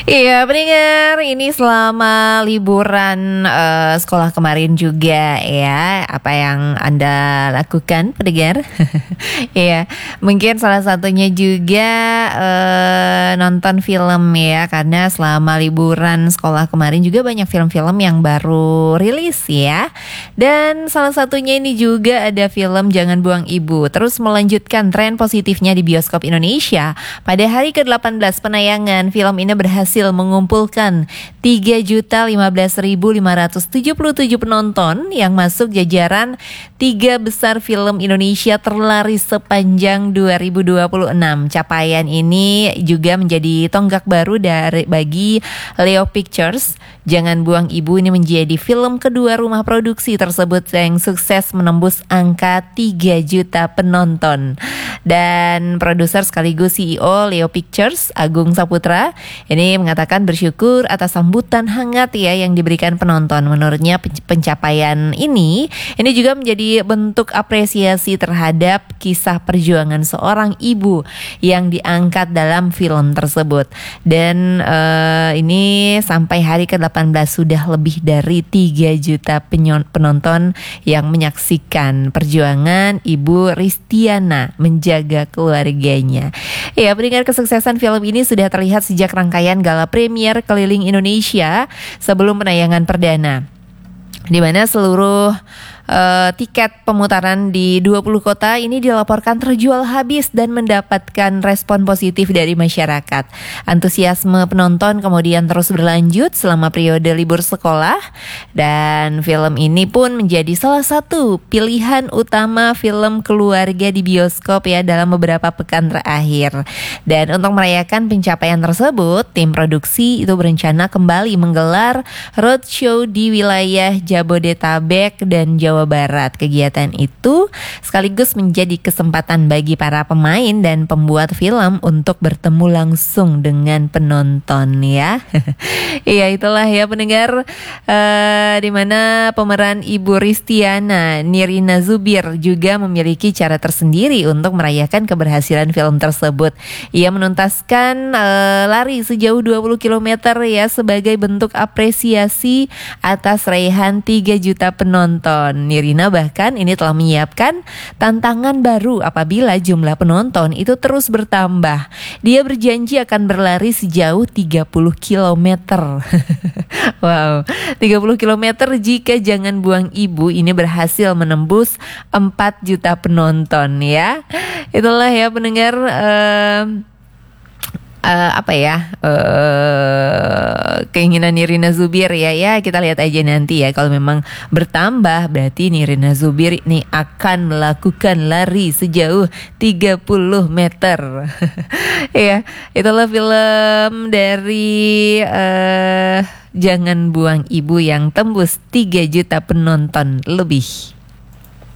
Iya, pendengar, ini selama liburan sekolah kemarin juga ya, apa yang Anda lakukan, pendengar? Iya, mungkin salah satunya juga nonton film ya, karena selama liburan sekolah kemarin juga banyak film-film yang baru rilis ya. Dan salah satunya ini juga ada film Jangan Buang Ibu, terus melanjutkan tren positifnya di bioskop Indonesia. Pada hari ke-18 penayangan, film ini berhasil mengumpulkan 3.015.577 penonton yang masuk jajaran 3 besar film Indonesia terlaris sepanjang 2026. Capaian ini juga menjadi tonggak baru bagi Leo Pictures. Jangan Buang Ibu ini menjadi film kedua rumah produksi tersebut yang sukses menembus angka 3 juta penonton. Dan produser sekaligus CEO Leo Pictures, Agung Saputra, ini mengatakan bersyukur atas sambutan hangat ya yang diberikan penonton. Menurutnya pencapaian ini juga menjadi bentuk apresiasi terhadap kisah perjuangan seorang ibu yang diangkat dalam film tersebut. Dan ini sampai hari ke-18 sudah lebih dari 3 juta penonton yang menyaksikan perjuangan Ibu Ristiana menjaga keluarganya. Ya, pendengar, kesuksesan film ini sudah terlihat sejak rangkaian gala premier keliling Indonesia sebelum penayangan perdana, di mana seluruh tiket pemutaran di 20 kota ini dilaporkan terjual habis dan mendapatkan respon positif dari masyarakat. Antusiasme penonton kemudian terus berlanjut selama periode libur sekolah, dan film ini pun menjadi salah satu pilihan utama film keluarga di bioskop ya dalam beberapa pekan terakhir. Dan untuk merayakan pencapaian tersebut, tim produksi itu berencana kembali menggelar roadshow di wilayah Jabodetabek dan Jawa Barat. Kegiatan itu sekaligus menjadi kesempatan bagi para pemain dan pembuat film untuk bertemu langsung dengan penonton ya. Iya, itulah ya pendengar, di mana pemeran Ibu Ristiana, Nirina Zubir, juga memiliki cara tersendiri untuk merayakan keberhasilan film tersebut. Ia menuntaskan lari sejauh 20 km ya sebagai bentuk apresiasi atas raihan 3 juta penonton. Nirina bahkan ini telah menyiapkan tantangan baru apabila jumlah penonton itu terus bertambah. Dia berjanji akan berlari sejauh 30 km. Wow, 30 km jika Jangan Buang Ibu ini berhasil menembus 4 juta penonton ya. Itulah ya pendengar, keinginan Nirina Zubir ya kita lihat aja nanti ya, kalau memang bertambah berarti Nirina Zubir ini akan melakukan lari sejauh 30 meter. Ya, itulah film dari Jangan Buang Ibu yang tembus 3 juta penonton lebih.